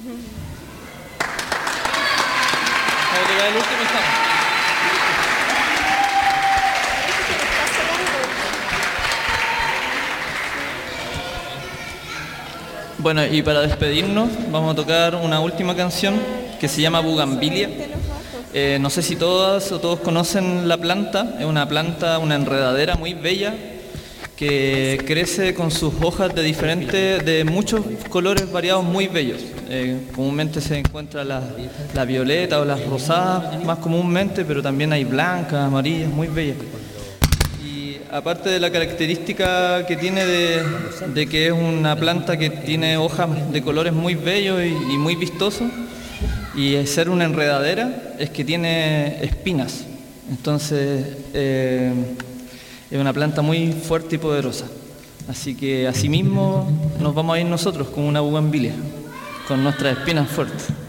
El último estamos. Bueno, y para despedirnos vamos a tocar una última canción que se llama Bugambilia. No sé si todas o todos conocen la planta. Es una planta, una enredadera muy bella que crece con sus hojas de muchos colores variados muy bellos. Comúnmente se encuentra la violeta o las rosadas más comúnmente, pero también hay blancas, amarillas, muy bellas. Aparte de la característica que tiene de que es una planta que tiene hojas de colores muy bellos y muy vistosos, y ser una enredadera es que tiene espinas. Entonces es una planta muy fuerte y poderosa. Así que asimismo nos vamos a ir nosotros con una bugambilia, con nuestras espinas fuertes.